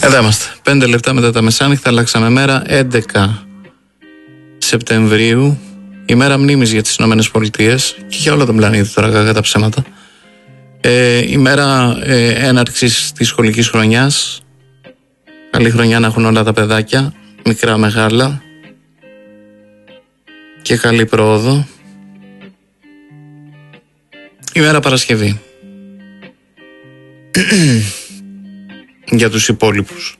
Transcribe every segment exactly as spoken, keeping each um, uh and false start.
Εδώ είμαστε. Πέντε λεπτά μετά τα μεσάνυχτα, αλλάξαμε μέρα. έντεκα Σεπτεμβρίου, ημέρα μνήμης για τις Ηνωμένες Πολιτείες και για όλο τον πλανήτη τώρα, κακά τα ψέματα. Ε, ημέρα ε, έναρξης της σχολικής χρονιάς. Καλή χρονιά να έχουν όλα τα παιδάκια, μικρά μεγάλα, και καλή πρόοδο. Ημέρα Παρασκευή για τους υπόλοιπους.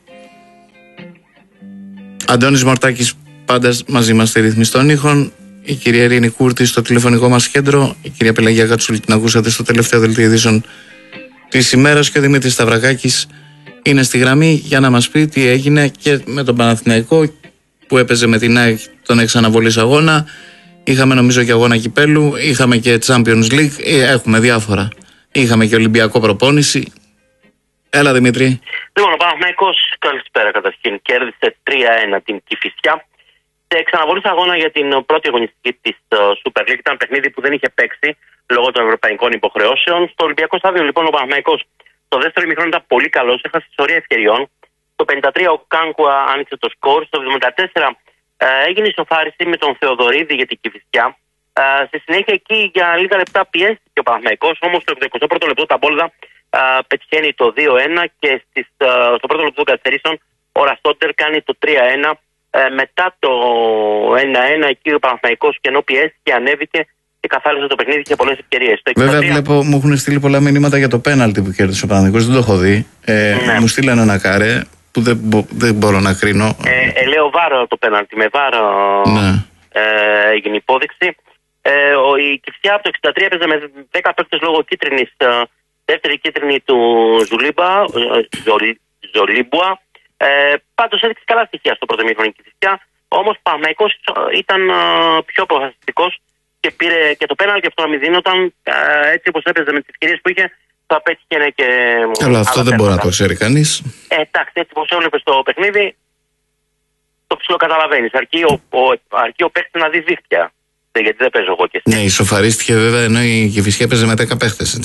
Αντώνης Μορτάκης πάντα μαζί μας στη ρύθμιση των ήχων, η κυρία Ειρήνη Κούρτη στο τηλεφωνικό μας κέντρο, η κυρία Πελαγία Κατσούλη την ακούσατε στο τελευταίο δελτίο ειδήσεων της ημέρας και ο Δημήτρης Σταυρακάκης είναι στη γραμμή για να μας πει τι έγινε και με τον Παναθηναϊκό που έπαιζε με την ΑΕΚ τον εξαναβολής αγώνα. Είχαμε νομίζω και αγώνα κυπέλου, είχαμε και Champions League, έχουμε διάφορα. Είχαμε και Ολυμπιακό προπόνηση. Έλα Δημήτρη. Λοιπόν, ο Παναθηναϊκός, καλησπέρα καταρχήν, κέρδισε τρία ένα την Κηφισιά. Σε εξαναβολής αγώνα για την πρώτη αγωνιστική της Super League, ήταν παιχνίδι που δεν είχε παίξει λόγω των ευρωπαϊκών υποχρεώσεων. Στο Ολυμπιακό Στάδιο, λοιπόν, ο Παναθηναϊκός το δεύτερο ημίχρονο ήταν πολύ καλός, έχασε σωρία ευκαιριών. Το πενήντα τρία ο Κάνκουα άνοιξε το σκορ. Στο εβδομήντα τέσσερα ε, έγινε ισοφάριση με τον Θεοδωρίδη για την Κηφισιά. Ε, στη συνέχεια εκεί για λίγα λεπτά πιέστηκε ο Παναθηναϊκός, όμως στο εικοστό πρώτο λεπτό τα Μπόλδα ε, πετυχαίνει το δύο ένα και στις, ε, στο πρώτο λεπτό των καθυστερήσεων ο Ραστότερ κάνει το τρία ένα. Ε, μετά το ένα ένα εκεί ο Παναθηναϊκός και ενώ πιέστηκε ανέβηκε και καθάρισε το παιχνίδι και πολλές ευκαιρίες. Βέβαια, βλέπω, μου έχουν στείλει πολλά μηνύματα για το πέναλτι που κέρδισε ο Παναθηναϊκός. Δεν το έχω δει. Ε, ναι. Μου στείλανε ένα κάρε που δεν, μπο, δεν μπορώ να κρίνω. Ε, ε, λέω βάρο το πέναλτι. Με βάρο ναι. ε, έγινε υπόδειξη. Ε, ο, η Κηφισιά από το εξήντα τρία έπαιζε με δέκα παίκτες λόγω κίτρινης. Ε, δεύτερη κίτρινη του Ζουλίμπα, ε, Ζολί, Ζολίμπουα. Ε, πάντως έδειξε καλά στοιχεία στο πρώτο μήχρονο η Κηφισιά. Όμως ο Παναθηναϊκός ήταν ε, πιο αποφασιστικός και πήρε και το πέναλτι αυτό να μην δίνονταν, έτσι όπως έπαιζε με τις ευκαιρίες που είχε, θα πέτυχε και. Αλλά αυτό δεν μπορεί να το ξέρει κανείς. Ε, εντάξει, έτσι όπως έβλεπε στο παιχνίδι, το ψιλοκαταλαβαίνεις. Αρκεί ο, ο, αρκεί ο παίκτης να δει δίχτυα. Γιατί δεν παίζω εγώ και εσύ. Ναι, ισοφαρίστηκε βέβαια, ενώ η Κηφισιά έπαιζε με δέκα παίχτες.